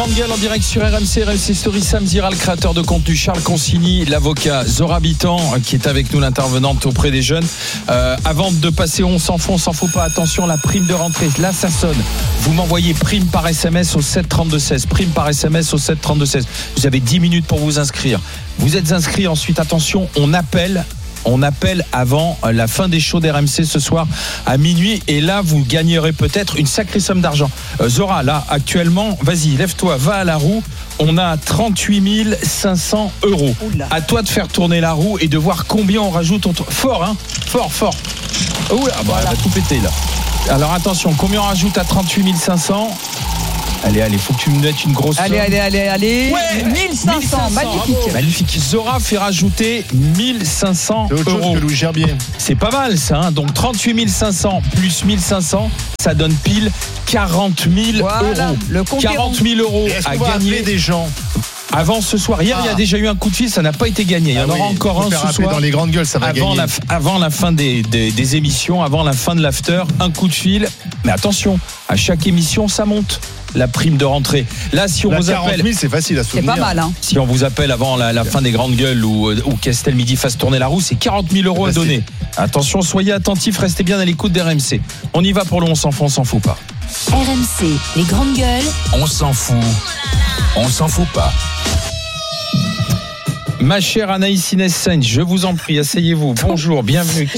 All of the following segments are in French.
grandes gueules en direct sur RMC Story. Sam Zira, le créateur de contenu, Charles Consigny, l'avocat, Zora Bitan, qui est avec nous, l'intervenante auprès des jeunes. Avant de passer on s'en fout pas, attention, la prime de rentrée, là ça sonne. Vous m'envoyez prime par SMS au 732-16, prime par SMS au 732-16. Vous avez 10 minutes pour vous inscrire. Vous êtes inscrits, ensuite attention, on appelle avant la fin des shows d'RMC ce soir à minuit, et là vous gagnerez peut-être une sacrée somme d'argent. Zora, là actuellement, vas-y, lève-toi, va à la roue. On a 38 500 €. À toi de faire tourner la roue et de voir combien on rajoute. Fort, hein, fort. Oula, bah, elle va tout péter là. Alors attention, combien on rajoute à 38 500? Allez, faut que tu me mettes une grosse somme. Allez. Ouais, 1500, magnifique. Zora fait rajouter 1500 €. C'est autre chose que Louis Gerbier. C'est pas mal ça, hein. Donc 38 500 plus 1500, ça donne pile 40 000 voilà, €. 40 000 € à gagner des gens. Avant ce soir. Hier, il y a déjà eu un coup de fil, ça n'a pas été gagné. Il y en aura encore un ce soir. Dans les grandes gueules, ça va gagner. Avant la fin des émissions, avant la fin de l'after, un coup de fil. Mais attention, à chaque émission, ça monte. La prime de rentrée. Là, si on vous appelle, 40 000, c'est facile à soutenir. C'est pas mal, hein. Si on vous appelle avant la fin des grandes gueules ou qu'Estelle Midi fasse tourner la roue, c'est 40 000 € à donner. Attention, soyez attentifs, restez bien à l'écoute d'RMC. On y va pour le on s'en fout pas. RMC, les grandes gueules. On s'en fout pas. Ma chère Anaïs Inès Sainz, je vous en prie, asseyez-vous. Bonjour, bienvenue.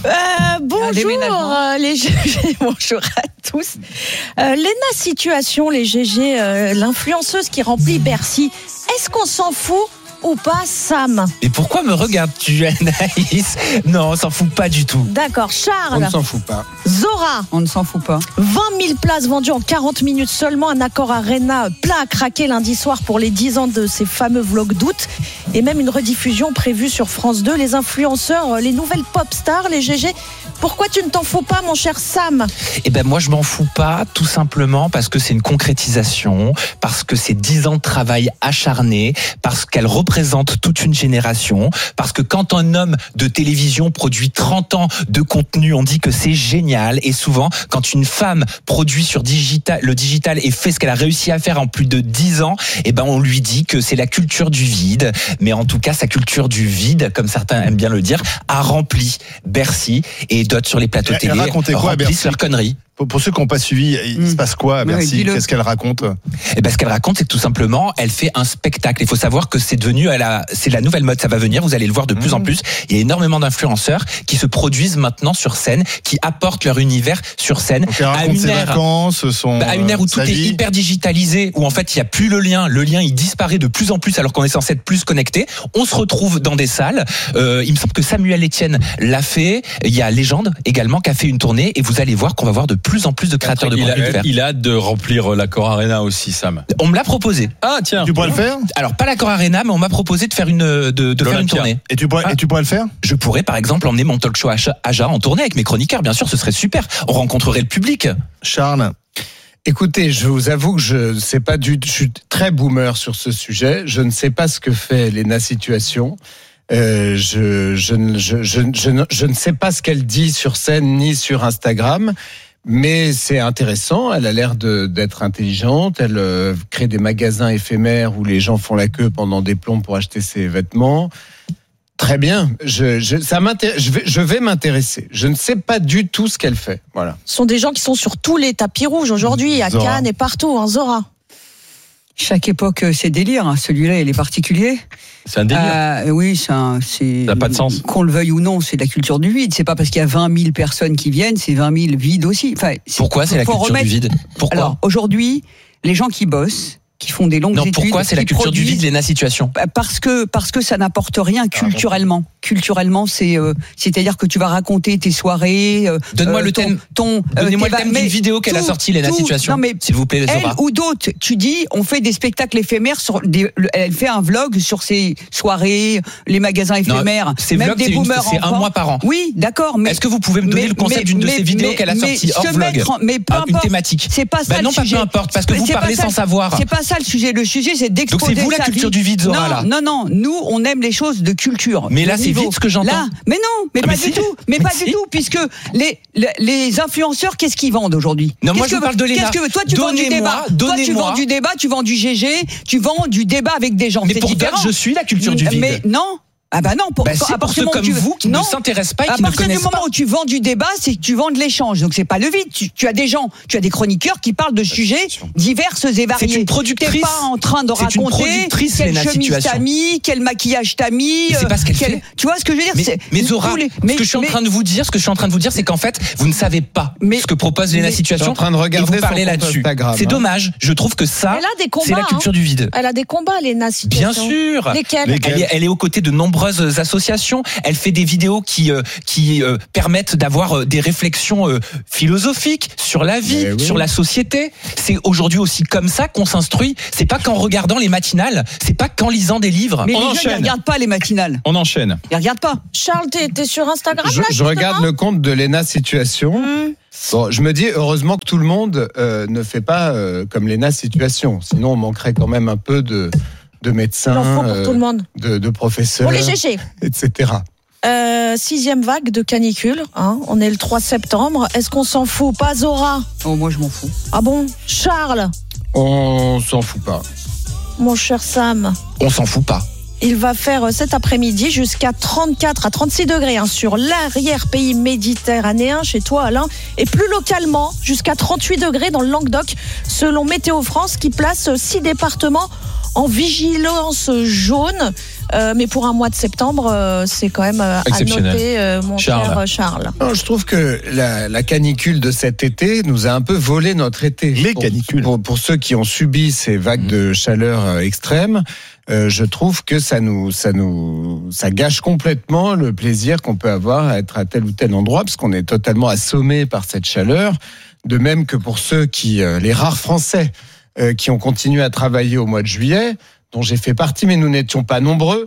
Bonjour les GG, bonjour à tous. Léna Situation, les GG, l'influenceuse qui remplit Bercy. Est-ce qu'on s'en fout ou pas, Sam? Et pourquoi me regardes-tu, Anaïs? Non, on s'en fout pas du tout. D'accord, Charles. On ne s'en fout pas. Zora. On ne s'en fout pas. 20 000 places vendues en 40 minutes seulement. Un accord Arena plein à craquer lundi soir pour les 10 ans de ces fameux vlogs d'août. Et même une rediffusion prévue sur France 2. Les influenceurs, les nouvelles pop stars, les GG. Pourquoi tu ne t'en fous pas, mon cher Sam? Eh ben, moi, je m'en fous pas, tout simplement parce que c'est une concrétisation, parce que c'est 10 ans de travail acharné, parce qu'elle représente toute une génération, parce que quand un homme de télévision produit 30 ans de contenu, on dit que c'est génial. Et souvent, quand une femme produit sur le digital et fait ce qu'elle a réussi à faire en plus de 10 ans, eh ben, on lui dit que c'est la culture du vide. Mais en tout cas, sa culture du vide, comme certains aiment bien le dire, a rempli Bercy et d'autres sur les plateaux télé remplissent leurs conneries. Pour ceux qui n'ont pas suivi, il se passe quoi à Bercy? Qu'est-ce qu'elle raconte? Eh ben, ce qu'elle raconte, c'est que tout simplement, elle fait un spectacle. Il faut savoir que c'est la nouvelle mode, ça va venir. Vous allez le voir de plus en plus. Il y a énormément d'influenceurs qui se produisent maintenant sur scène, qui apportent leur univers sur scène. Donc elle raconte ses vacances, à une ère où tout est hyper digitalisé, où en fait il n'y a plus le lien. Le lien il disparaît de plus en plus alors qu'on est censé être plus connecté. On se retrouve dans des salles. Il me semble que Samuel Etienne l'a fait. Il y a Légende également qui a fait une tournée et vous allez voir qu'on va voir de plus en plus de créateurs de contenu. Il a hâte de remplir l'Accor Arena aussi, Sam. On me l'a proposé. Ah tiens. Tu pourrais le faire? Alors pas l'Accor Arena, mais on m'a proposé de faire faire une tournée. Et tu pourrais le faire? Je pourrais par exemple emmener mon talk show Aja en tournée avec mes chroniqueurs, bien sûr, ce serait super. On rencontrerait le public. Charles. Écoutez, je vous avoue que je suis très boomer sur ce sujet. Je ne sais pas ce que fait Léna Situation. Je ne sais pas ce qu'elle dit sur scène ni sur Instagram, mais c'est intéressant. Elle a l'air d'être intelligente. Elle crée des magasins éphémères où les gens font la queue pendant des plombs pour acheter ses vêtements. Très bien. Je vais m'intéresser. Je ne sais pas du tout ce qu'elle fait. Voilà. Ce sont des gens qui sont sur tous les tapis rouges aujourd'hui, à Cannes et partout, hein, Zora. Chaque époque, c'est délire. Celui-là, il est particulier. C'est un délire. Oui, ça n'a pas de sens. Qu'on le veuille ou non, c'est la culture du vide. C'est pas parce qu'il y a 20 000 personnes qui viennent, c'est 20 000 vides aussi. Enfin, pourquoi c'est la culture du vide? Pourquoi? Alors, aujourd'hui, les gens qui bossent, qui font des longues études. Pourquoi c'est la culture du vide, Léna Situation? Parce que ça n'apporte rien culturellement. Culturellement, c'est-à-dire que tu vas raconter tes soirées. Donne-moi le thème. Donnez-moi le thème d'une vidéo qu'elle a sortie, Léna Situation. S'il vous plaît, Zora. Elle ou d'autres. Tu dis, on fait des spectacles éphémères elle fait un vlog sur ses soirées, les magasins éphémères. Ces vlogs, c'est un mois par an. Oui, d'accord. Mais est-ce que vous pouvez me donner le concept d'une de ces vidéos qu'elle a sortie hors vlog? Mais peu importe. Une thématique. C'est pas ça. Non, pas peu importe, parce que vous parlez sans savoir. C'est pas ça le sujet. Le sujet, c'est d'exposer. Donc c'est vous la culture du vide, Zora, là. Non. Nous, on aime les choses de culture. Mais là, c'est vite ce que j'entends. Là, mais non, mais pas du tout. Mais pas du tout, puisque les influenceurs, qu'est-ce qu'ils vendent aujourd'hui? Non, moi je parle de Léna. Toi, tu vends du débat. Toi, tu vends du débat, tu vends du GG, tu vends du débat avec des gens. Mais pour Doc, je suis la culture du vide. Mais non. Ah bah non, c'est pour ceux comme vous qui ne s'intéressent pas et qui ne connaissent pas. À partir du moment où tu vends du débat, c'est que tu vends de l'échange. Donc c'est pas le vide. Tu as des gens, tu as des chroniqueurs qui parlent de sujets divers et variés. C'est une productrice. T'es pas en train de raconter quelle chemise t'as mis, quel maquillage t'as mis. C'est pas ce qu'elle fait. Tu vois ce que je veux dire? Mais Zora, ce que je suis en train de vous dire, c'est qu'en fait, vous ne savez pas ce que propose Léna Situation. En train de regarder et vous parlez là-dessus. C'est dommage. Je trouve que ça, c'est la culture du vide. Elle a des combats, Léna Situation. Bien sûr. Lesquels? Elle est aux côtés de nombreuses associations. Elle fait des vidéos qui permettent d'avoir des réflexions philosophiques sur la vie, sur la société. C'est aujourd'hui aussi comme ça qu'on s'instruit. C'est pas qu'en regardant les matinales, c'est pas qu'en lisant des livres. Mais les jeunes, ils regardent pas les matinales. On enchaîne. Ils regardent pas. Charles, t'es sur Instagram là, je regarde le compte de Léna Situation. Bon, je me dis heureusement que tout le monde ne fait pas comme Léna Situation. Sinon, on manquerait quand même un peu de médecins, pour tout le monde. de professeurs, pour les GG, etc. 6e vague de canicule, on est le 3 septembre. Est-ce qu'on s'en fout? Pas Zora? Oh, moi je m'en fous. Ah bon? Charles? On s'en fout pas. Mon cher Sam? On s'en fout pas. Il va faire cet après-midi jusqu'à 34 à 36 degrés sur l'arrière-pays méditerranéen chez toi Alain, et plus localement jusqu'à 38 degrés dans le Languedoc selon Météo France qui place 6 départements en vigilance jaune. Mais pour un mois de septembre, c'est quand même à noter, mon cher Charles. Non, je trouve que la canicule de cet été nous a un peu volé notre été. Les canicules. Pour ceux qui ont subi ces vagues de chaleur extrêmes, je trouve que ça gâche complètement le plaisir qu'on peut avoir à être à tel ou tel endroit, parce qu'on est totalement assommé par cette chaleur. De même que pour ceux les rares Français qui ont continué à travailler au mois de juillet, dont j'ai fait partie, mais nous n'étions pas nombreux,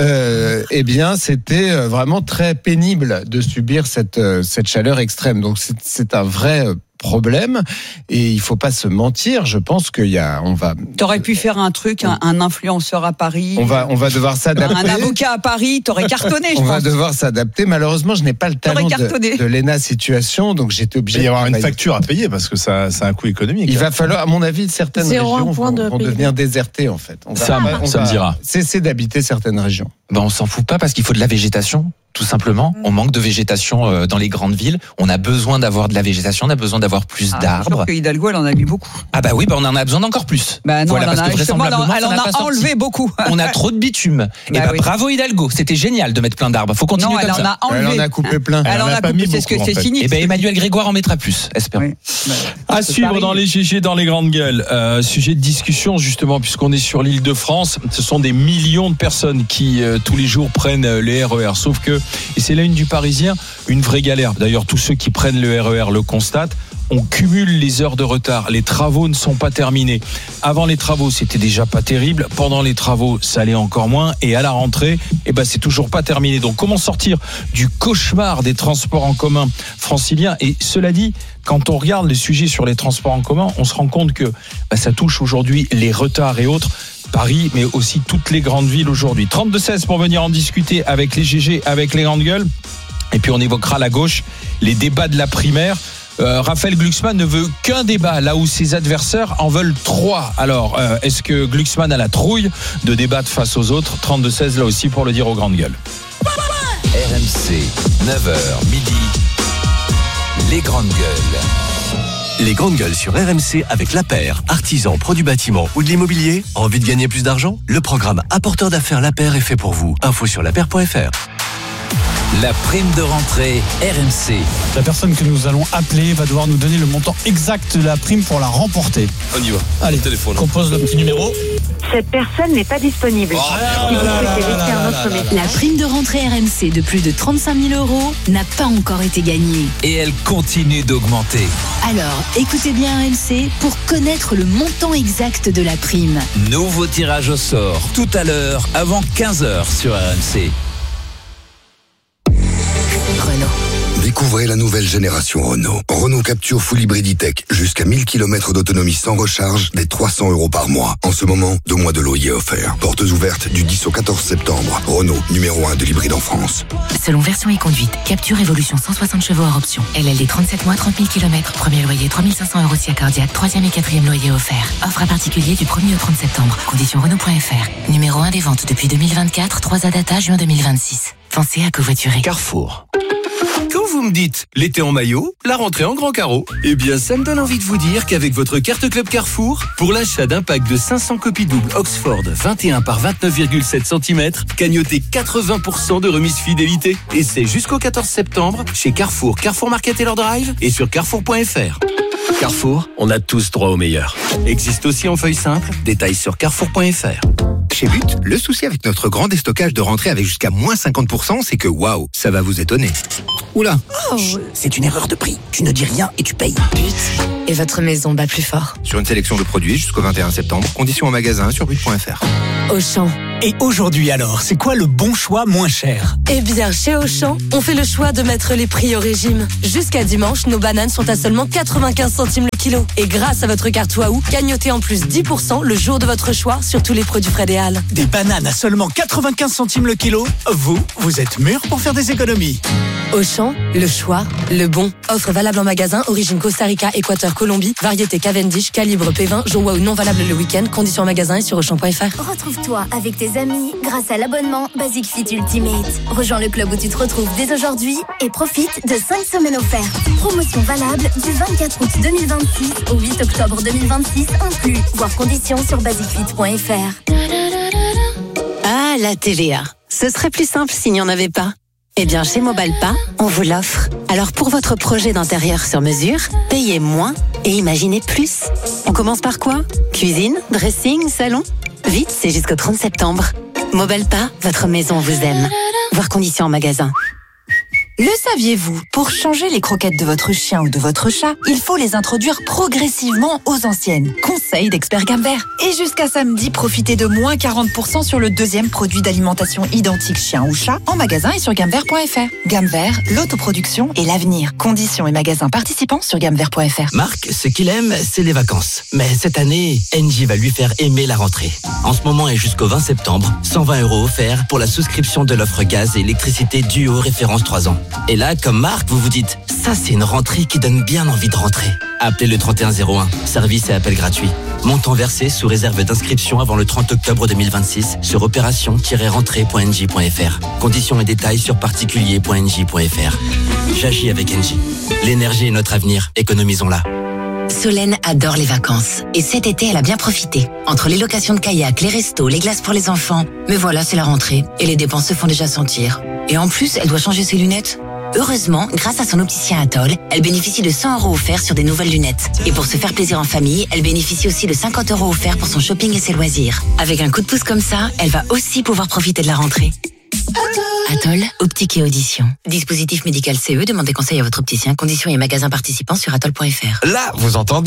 eh bien, c'était vraiment très pénible de subir cette chaleur extrême. Donc, c'est un vrai problème, et il faut pas se mentir. Je pense T'aurais pu faire un truc, un influenceur à Paris. On va devoir s'adapter. Un avocat à Paris, t'aurais cartonné. On va devoir s'adapter. Malheureusement, je n'ai pas le talent de Léna Situation, donc j'étais obligé. Il va y avoir une facture à payer parce que ça a un coût économique. Il va falloir, à mon avis, certaines régions vont devenir désertées en fait. Ça me dira. Cesser d'habiter certaines régions. On s'en fout pas parce qu'il faut de la végétation. Tout simplement, on manque de végétation dans les grandes villes. On a besoin d'avoir de la végétation, on a besoin d'avoir plus d'arbres. Que Hidalgo, elle en a mis beaucoup. Ah bah oui, on en a besoin d'encore plus. Bah non, voilà, elle en a enlevé beaucoup. On a trop de bitume. Et bravo Hidalgo, c'était génial de mettre plein d'arbres. Faut continuer comme ça. Elle en a coupé plein. Elle en a coupé, c'est ce que c'est cynique. Et Emmanuel Grégoire en mettra plus, espérons. À suivre dans les GG, dans les grandes gueules. Sujet de discussion justement, puisqu'on est sur l'Île-de-France. Ce sont des millions de personnes qui tous les jours prennent le RER. Sauf que, et c'est là une du Parisien, une vraie galère. D'ailleurs, tous ceux qui prennent le RER le constatent. On cumule les heures de retard. Les travaux ne sont pas terminés. Avant les travaux, c'était déjà pas terrible. Pendant les travaux, ça allait encore moins. Et à la rentrée, c'est toujours pas terminé. Donc, comment sortir du cauchemar des transports en commun franciliens? Et cela dit, quand on regarde les sujets sur les transports en commun, on se rend compte que ça touche aujourd'hui les retards et autres. Paris, mais aussi toutes les grandes villes aujourd'hui. 32-16 pour venir en discuter avec les GG, avec les grandes gueules. Et puis on évoquera la gauche, les débats de la primaire. Raphaël Glucksmann ne veut qu'un débat, là où ses adversaires en veulent 3. Alors, est-ce que Glucksmann a la trouille de débattre face aux autres? 32-16 là aussi pour le dire aux grandes gueules. RMC, 9h midi, les grandes gueules. Les grandes gueules sur RMC avec La Paire, artisan, pro du bâtiment ou de l'immobilier. Envie de gagner plus d'argent? Le programme apporteur d'affaires La Paire est fait pour vous. Info sur lapaire.fr. La prime de rentrée RMC. La personne que nous allons appeler va devoir nous donner le montant exact de la prime pour la remporter. On y va. Allez, téléphone. Compose le petit numéro. Cette personne n'est pas disponible. Si vous souhaitez laisser un autre message. La prime de rentrée RMC de plus de 35 000 € n'a pas encore été gagnée. Et elle continue d'augmenter. Alors, écoutez bien RMC pour connaître le montant exact de la prime. Nouveau tirage au sort tout à l'heure avant 15h sur RMC. Renault. Découvrez Découvrez la nouvelle génération Renault. Renault Captur Full Hybrid E-Tech. Jusqu'à 1000 km d'autonomie sans recharge, dès 300 € par mois. En ce moment, 2 mois de loyer offerts. Portes ouvertes du 10 au 14 septembre. Renault, numéro 1 de l'hybride en France. Selon version et conduite, Captur Evolution 160 chevaux hors option. LLD 37 mois, 30 000 km. Premier loyer 3 500 € si accordiaque. 3e et 4e loyer offert. Offre à particulier du 1er au 30 septembre. Conditions Renault.fr. Numéro 1 des ventes depuis 2024, 3 à data, juin 2026. Pensez à covoiturer. Carrefour. Quand vous me dites l'été en maillot, la rentrée en grand carreau, eh bien ça me donne envie de vous dire qu'avec votre carte Club Carrefour, pour l'achat d'un pack de 500 copies doubles Oxford 21 par 29,7 cm, cagnotez 80% de remise fidélité. Et c'est jusqu'au 14 septembre chez Carrefour, Carrefour Market et leur drive et sur carrefour.fr. Carrefour, on a tous droit au meilleur. Existe aussi en feuille simple, détails sur carrefour.fr. Chez But, le souci avec notre grand déstockage de rentrée avec jusqu'à moins 50%, c'est que waouh, ça va vous étonner. Oula, c'est une erreur de prix. Tu ne dis rien et tu payes. But, et votre maison bat plus fort. Sur une sélection de produits jusqu'au 21 septembre, conditions en magasin sur but.fr. Auchan. Et aujourd'hui alors, c'est quoi le bon choix moins cher? Eh bien, chez Auchan, on fait le choix de mettre les prix au régime. Jusqu'à dimanche, nos bananes sont à seulement 95 centimes le kilo. Et grâce à votre carte Waouh, gagnotez en plus 10% le jour de votre choix sur tous les produits Fred et Al. Des bananes à seulement 95 centimes le kilo? Vous êtes mûrs pour faire des économies. Auchan, le choix, le bon. Offre valable en magasin, origine Costa Rica, Équateur, Colombie, variété Cavendish, calibre P20, jour Waouh non valable le week-end, conditions en magasin et sur Auchan.fr. Retrouve-toi avec tes amis grâce à l'abonnement Basic Fit Ultimate. Rejoins le club où tu te retrouves dès aujourd'hui et profite de 5 semaines offertes. Promotion valable du 24 août 2026 au 8 octobre 2026 inclus. Voir conditions sur basicfit.fr. Ah, la TVA. Ce serait plus simple s'il n'y en avait pas. Eh bien, chez Mobalpa, on vous l'offre. Alors, pour votre projet d'intérieur sur mesure, payez moins et imaginez plus. On commence par quoi? Cuisine, dressing, salon? Vite, c'est jusqu'au 30 septembre. Mobalpa, votre maison vous aime. Voir conditions en magasin. Le saviez-vous? Pour changer les croquettes de votre chien ou de votre chat, il faut les introduire progressivement aux anciennes. Conseil d'expert Gamvert. Et jusqu'à samedi, profitez de moins 40% sur le 2e produit d'alimentation identique chien ou chat en magasin et sur gamvert.fr. Gamvert, l'autoproduction et l'avenir. Conditions et magasins participants sur gamvert.fr. Marc, ce qu'il aime, c'est les vacances. Mais cette année, Engie va lui faire aimer la rentrée. En ce moment et jusqu'au 20 septembre, 120 € offerts pour la souscription de l'offre gaz et électricité Duo référence 3 ans. Et là, comme Marc, vous vous dites, ça c'est une rentrée qui donne bien envie de rentrer. Appelez le 3101, service et appel gratuit. Montant versé sous réserve d'inscription avant le 30 octobre 2026 sur opération-rentrée.engie.fr. Conditions et détails sur particulier.engie.fr. J'agis avec Engie. L'énergie est notre avenir, économisons-la. Solène adore les vacances. Et cet été, elle a bien profité. Entre les locations de kayak, les restos, les glaces pour les enfants. Mais voilà, c'est la rentrée. Et les dépenses se font déjà sentir. Et en plus, elle doit changer ses lunettes. Heureusement, grâce à son opticien Atoll, elle bénéficie de 100 € offerts sur des nouvelles lunettes. Et pour se faire plaisir en famille, elle bénéficie aussi de 50 € offerts pour son shopping et ses loisirs. Avec un coup de pouce comme ça, elle va aussi pouvoir profiter de la rentrée. Atoll, optique et audition. Dispositif médical CE, demandez conseil à votre opticien. Conditions et magasins participants sur atoll.fr. Là, vous entendez ?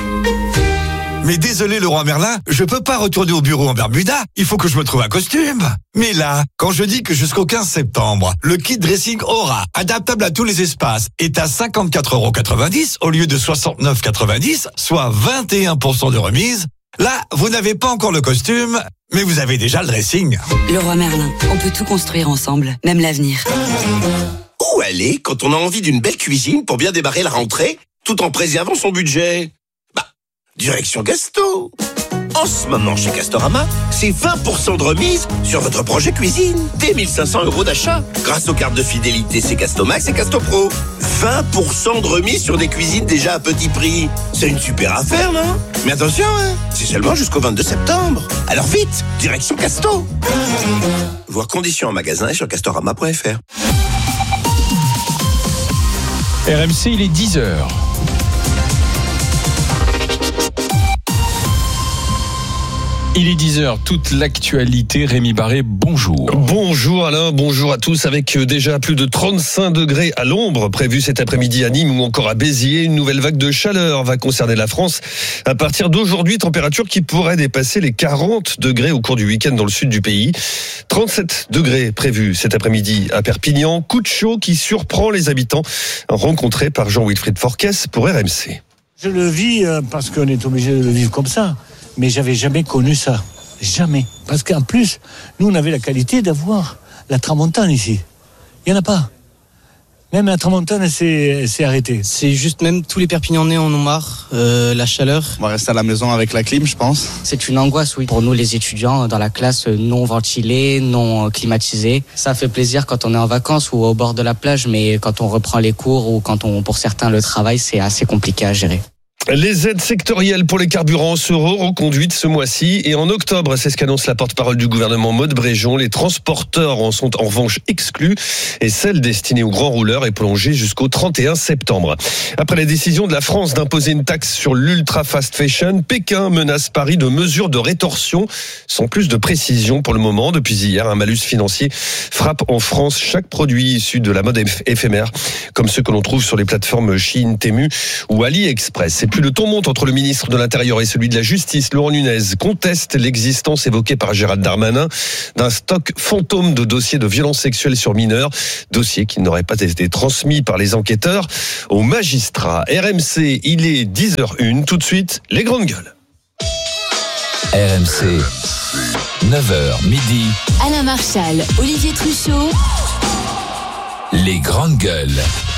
Mais désolé Leroy Merlin, je peux pas retourner au bureau en Bermuda. Il faut que je me trouve un costume. Mais là, quand je dis que jusqu'au 15 septembre, le kit dressing Aura, adaptable à tous les espaces, est à 54,90 € au lieu de 69,90 €, soit 21% de remise. Là, vous n'avez pas encore le costume, mais vous avez déjà le dressing. Leroy Merlin, on peut tout construire ensemble, même l'avenir. Où aller quand on a envie d'une belle cuisine pour bien démarrer la rentrée, tout en préservant son budget? Direction Gasto. En ce moment, chez Castorama, c'est 20% de remise sur votre projet cuisine. Dès 1500 € d'achat. Grâce aux cartes de fidélité, c'est Castomax et Castopro. 20% de remise sur des cuisines déjà à petit prix. C'est une super affaire, non? Mais attention, c'est seulement jusqu'au 22 septembre. Alors vite, direction Casto. Voir conditions en magasin et sur castorama.fr. RMC, il est 10h. Il est 10h, toute l'actualité. Rémi Barré, bonjour. Bonjour Alain, bonjour à tous. Avec déjà plus de 35 degrés à l'ombre prévus cet après-midi à Nîmes ou encore à Béziers, une nouvelle vague de chaleur va concerner la France. À partir d'aujourd'hui, température qui pourrait dépasser les 40 degrés au cours du week-end dans le sud du pays. 37 degrés prévus cet après-midi à Perpignan. Coup de chaud qui surprend les habitants, rencontrés par Jean-Wilfried Forquès pour RMC. Je le vis parce qu'on est obligé de le vivre comme ça. Mais j'avais jamais connu ça. Jamais. Parce qu'en plus, nous, on avait la qualité d'avoir la tramontane ici. Il n'y en a pas. Même la tramontane, c'est arrêté. C'est juste même tous les Perpignanais en ont marre, la chaleur. On va rester à la maison avec la clim, je pense. C'est une angoisse, oui. Pour nous, les étudiants, dans la classe non ventilée, non climatisée. Ça fait plaisir quand on est en vacances ou au bord de la plage, mais quand on reprend les cours ou pour certains, le travail, c'est assez compliqué à gérer. Les aides sectorielles pour les carburants seront reconduites ce mois-ci et en octobre, c'est ce qu'annonce la porte-parole du gouvernement Maude Bréjon. Les transporteurs en sont en revanche exclus et celle destinée aux grands rouleurs est prolongée jusqu'au 31 septembre. Après la décision de la France d'imposer une taxe sur l'ultra fast fashion, Pékin menace Paris de mesures de rétorsion sans plus de précision pour le moment. Depuis hier, un malus financier frappe en France chaque produit issu de la mode éphémère, comme ceux que l'on trouve sur les plateformes Shein, Temu ou AliExpress. Plus le ton monte entre le ministre de l'Intérieur et celui de la Justice, Laurent Nunez, conteste l'existence évoquée par Gérald Darmanin d'un stock fantôme de dossiers de violences sexuelles sur mineurs, dossiers qui n'auraient pas été transmis par les enquêteurs aux magistrats. RMC, il est 10h01, tout de suite, les grandes gueules. RMC, 9h midi. Alain Marchal, Olivier Truchot. Les grandes gueules.